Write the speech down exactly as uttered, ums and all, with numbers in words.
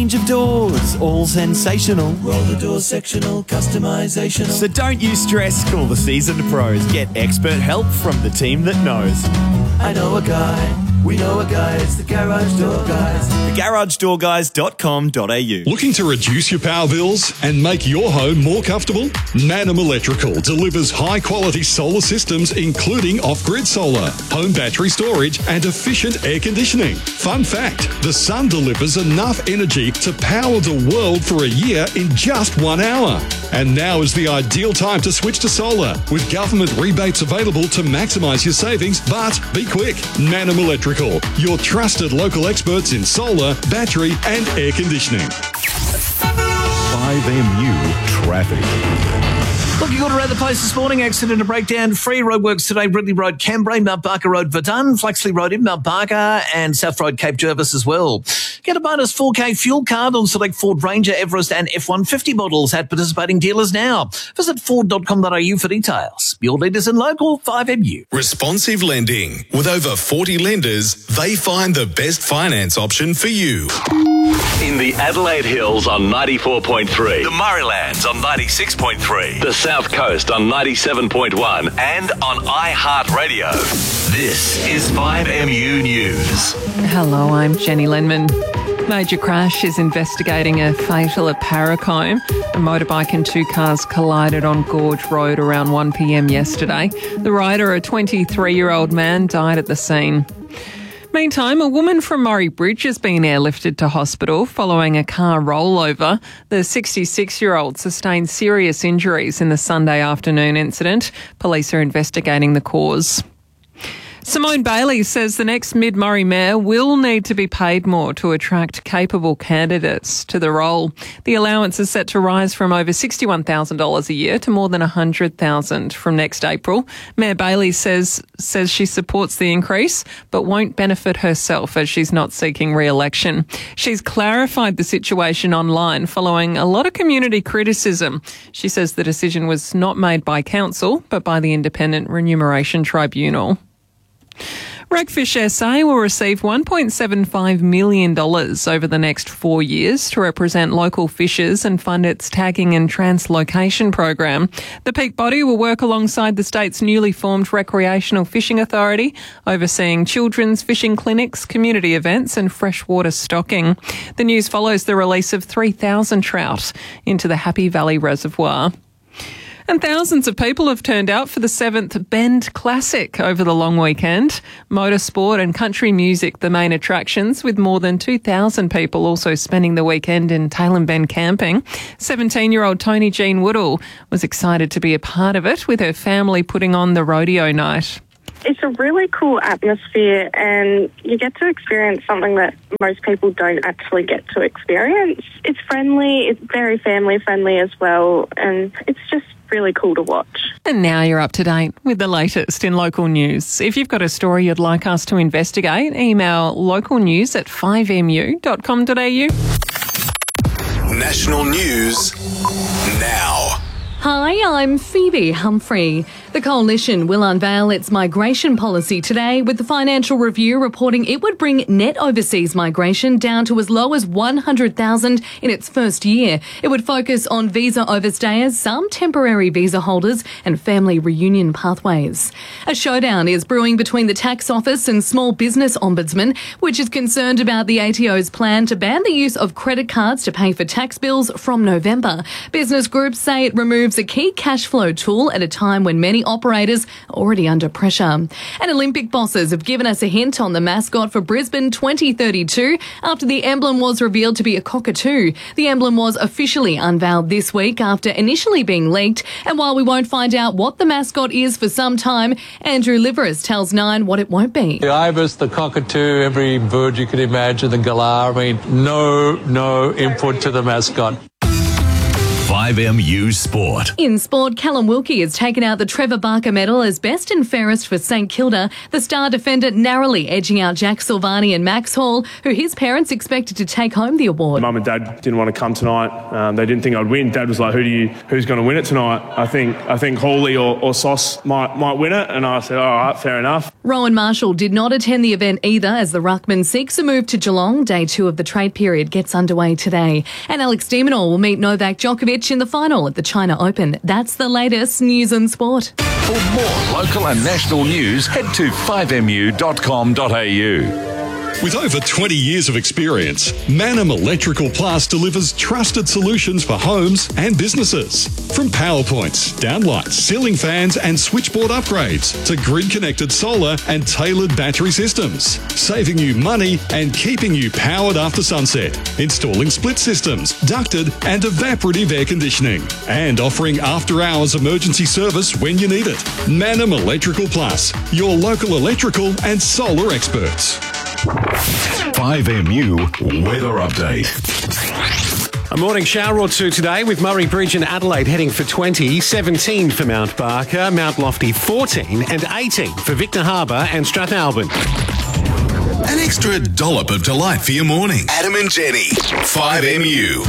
Range of doors, all sensational. Roll the door sectional, customisation. So don't you stress, call the seasoned pros. Get expert help from the team that knows. I know a guy, we know a guy, it's the Garage Door Guys. the garage door guys dot com dot a u. Looking to reduce your power bills and make your home more comfortable? Manum Electrical delivers high-quality solar systems including off-grid solar, home battery storage and efficient air conditioning. Fun fact, the sun delivers enough energy to power the world for a year in just one hour. And now is the ideal time to switch to solar, with government rebates available to maximise your savings. But be quick, Manum Electrical, your trusted local experts in solar, battery and air conditioning. five M U Traffic. Looking good around the place this morning. Accident and breakdown. Free roadworks today. Ridley Road, Cambrai, Mount Barker Road, Verdun, Flaxley Road in Mount Barker, and South Road, Cape Jervis as well. Get a bonus four K fuel card on select Ford Ranger, Everest and F one fifty models at participating dealers now. Visit ford dot com dot a u for details. Your leaders in local five M U. Responsive lending. With over forty lenders, they find the best finance option for you. In the Adelaide Hills on ninety-four point three, the Murraylands on ninety-six point three, the South Coast on ninety-seven point one, and on iHeartRadio. This is five M U News. Hello, I'm Jenny Lenman. Major crash is investigating a fatal at Paracombe. A motorbike and two cars collided on Gorge Road around one p m yesterday. The rider, a twenty-three-year-old man, died at the scene. Meantime, a woman from Murray Bridge has been airlifted to hospital following a car rollover. The sixty-six-year-old sustained serious injuries in the Sunday afternoon incident. Police are investigating the cause. Simone Bailey says the next Mid-Murray mayor will need to be paid more to attract capable candidates to the role. The allowance is set to rise from over sixty-one thousand dollars a year to more than one hundred thousand dollars from next April. Mayor Bailey says says she supports the increase but won't benefit herself as she's not seeking re-election. She's clarified the situation online following a lot of community criticism. She says the decision was not made by council but by the Independent Remuneration Tribunal. Ragfish S A will receive one point seven five million dollars over the next four years to represent local fishers and fund its tagging and translocation program. The peak body will work alongside the state's newly formed Recreational Fishing Authority, overseeing children's fishing clinics, community events and freshwater stocking. The news follows the release of three thousand trout into the Happy Valley Reservoir. And thousands of people have turned out for the seventh Bend Classic over the long weekend. Motorsport and country music, the main attractions, with more than two thousand people also spending the weekend in Tailem Bend camping. seventeen-year-old Tony Jean Woodall was excited to be a part of it, with her family putting on the rodeo night. It's a really cool atmosphere and you get to experience something that most people don't actually get to experience. It's friendly, it's very family friendly as well, and it's just really cool to watch. And now you're up to date with the latest in local news. If you've got a story you'd like us to investigate, email localnews at five m u dot com dot a u. National news now. Hi, I'm Phoebe Humphrey. The Coalition will unveil its migration policy today, with the Financial Review reporting it would bring net overseas migration down to as low as one hundred thousand in its first year. It would focus on visa overstayers, some temporary visa holders and family reunion pathways. A showdown is brewing between the Tax Office and Small Business Ombudsman, which is concerned about the A T O's plan to ban the use of credit cards to pay for tax bills from November. Business groups say it removes a key cash flow tool at a time when many operators are already under pressure. And Olympic bosses have given us a hint on the mascot for Brisbane twenty thirty-two after the emblem was revealed to be a cockatoo. The emblem was officially unveiled this week after initially being leaked, and while we won't find out what the mascot is for some time, Andrew Liveris tells Nine what it won't be. The ibis, the cockatoo, every bird you could imagine, the galah, I mean, no, no input to the mascot. five M U Sport. In sport, Callum Wilkie has taken out the Trevor Barker medal as best and fairest for St Kilda. The star defender narrowly edging out Jack Silvani and Max Hall, who his parents expected to take home the award. Mum and Dad didn't want to come tonight. Um, they didn't think I'd win. Dad was like, "Who do you? Who's going to win it tonight?" I think I think Hawley or, or Sauce might might win it, and I said, "All right, fair enough." Rowan Marshall did not attend the event either, as the ruckman seeks a move to Geelong. Day two of the trade period gets underway today, and Alex de Minaur will meet Novak Djokovic in the final at the China Open. That's the latest news and sport. For more local and national news, head to five m u dot com dot a u. With over twenty years of experience, Manum Electrical Plus delivers trusted solutions for homes and businesses. From power points, downlights, ceiling fans and switchboard upgrades to grid-connected solar and tailored battery systems, saving you money and keeping you powered after sunset. Installing split systems, ducted and evaporative air conditioning, and offering after-hours emergency service when you need it. Manum Electrical Plus, your local electrical and solar experts. five M U Weather Update. A morning shower or two today with Murray Bridge and Adelaide heading for twenty, seventeen for Mount Barker, Mount Lofty fourteen and eighteen for Victor Harbour and Strathalbyn. An extra dollop of delight for your morning. Adam and Jenny, five M U.